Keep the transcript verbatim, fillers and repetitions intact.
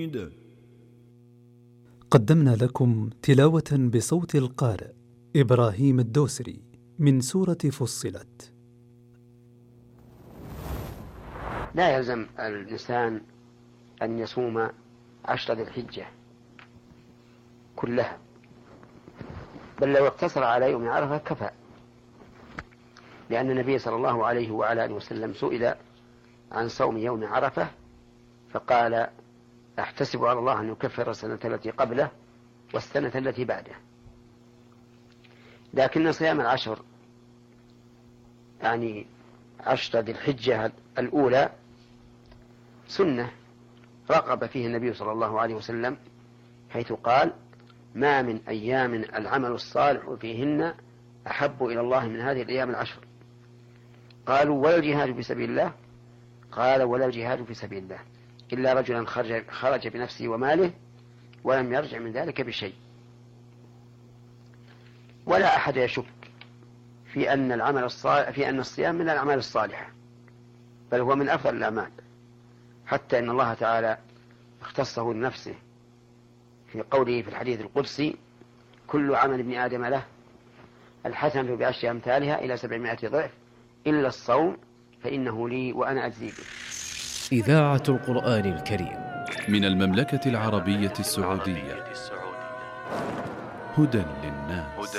قدمنا لكم تلاوة بصوت القارئ إبراهيم الدوسري من سورة فصلت. لا يلزم الإنسان أن يصوم عشر ذي الحجة كلها، بل لو اقتصر على يوم عرفة كفى، لأن النبي صلى الله عليه وعلى آله وسلم سئل عن صوم يوم عرفة فقال: أحتسب على الله أن يكفر السنة التي قبله والسنة التي بعده. لكن صيام العشر يعني عشر ذي الحجة الأولى سنة رغب فيه النبي صلى الله عليه وسلم، حيث قال: ما من أيام العمل الصالح فيهن أحب إلى الله من هذه الأيام العشر. قالوا: ولا الجهاد في سبيل الله؟ قال: ولا الجهاد في سبيل الله إلا رجلا خرج, خرج بنفسه وماله ولم يرجع من ذلك بشيء. ولا أحد يشك في أن العمل الصالح في أن الصيام من الأعمال الصالحة، بل هو من أفضل الأعمال، حتى إن الله تعالى اختصه لنفسه في قوله في الحديث القدسي: كل عمل ابن آدم له الحسنة بعشر أمثالها إلى سبعمائة ضعف إلا الصوم فإنه لي وأنا أجزي به. إذاعة القرآن الكريم من المملكة العربية السعودية، هدى للناس.